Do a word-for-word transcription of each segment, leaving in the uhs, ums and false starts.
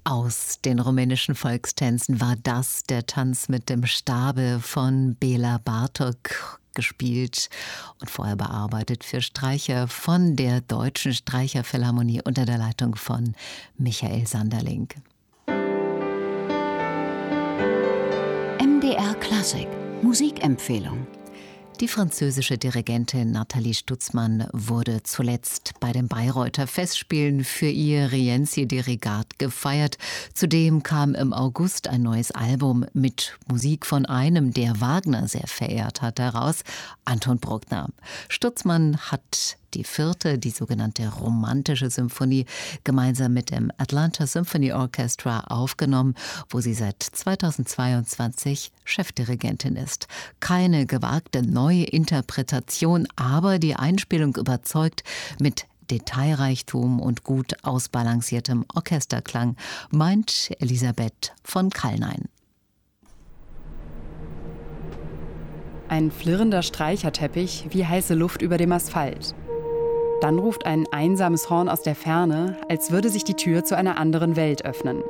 Aus den rumänischen Volkstänzen war das der Tanz mit dem Stabe von Béla Bartók, gespielt und vorher bearbeitet für Streicher von der Deutschen Streicherphilharmonie unter der Leitung von Michael Sanderling. M D R Klassik Musikempfehlung. Die französische Dirigentin Nathalie Stutzmann wurde zuletzt bei den Bayreuther Festspielen für ihr Rienzi Dirigat gefeiert. Zudem kam im August ein neues Album mit Musik von einem, der Wagner sehr verehrt hat, heraus, Anton Bruckner. Stutzmann hat die vierte, die sogenannte romantische Symphonie, gemeinsam mit dem Atlanta Symphony Orchestra aufgenommen, wo sie seit zweitausendzweiundzwanzig Chefdirigentin ist. Keine gewagte neue Interpretation, aber die Einspielung überzeugt mit Detailreichtum und gut ausbalanciertem Orchesterklang, meint Elisabeth von Kallnein. Ein flirrender Streicherteppich wie heiße Luft über dem Asphalt. Dann ruft ein einsames Horn aus der Ferne, als würde sich die Tür zu einer anderen Welt öffnen.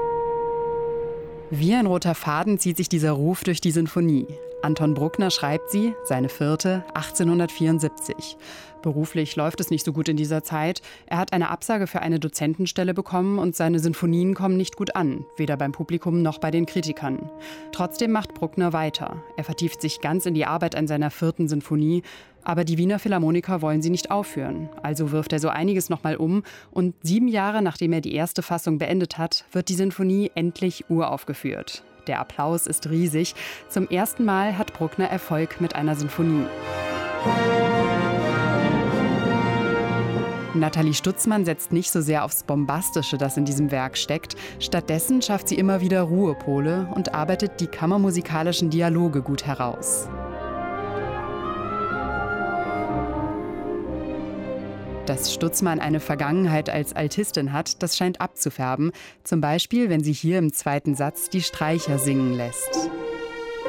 Wie ein roter Faden zieht sich dieser Ruf durch die Sinfonie. Anton Bruckner schreibt sie, seine vierte, achtzehnhundertvierundsiebzig. Beruflich läuft es nicht so gut in dieser Zeit. Er hat eine Absage für eine Dozentenstelle bekommen und seine Sinfonien kommen nicht gut an, weder beim Publikum noch bei den Kritikern. Trotzdem macht Bruckner weiter. Er vertieft sich ganz in die Arbeit an seiner vierten Sinfonie. Aber die Wiener Philharmoniker wollen sie nicht aufführen. Also wirft er so einiges nochmal um. Und sieben Jahre nachdem er die erste Fassung beendet hat, wird die Sinfonie endlich uraufgeführt. Der Applaus ist riesig. Zum ersten Mal hat Bruckner Erfolg mit einer Sinfonie. Nathalie Stutzmann setzt nicht so sehr aufs Bombastische, das in diesem Werk steckt. Stattdessen schafft sie immer wieder Ruhepole und arbeitet die kammermusikalischen Dialoge gut heraus. Dass Stutzmann eine Vergangenheit als Altistin hat, das scheint abzufärben. Zum Beispiel, wenn sie hier im zweiten Satz die Streicher singen lässt.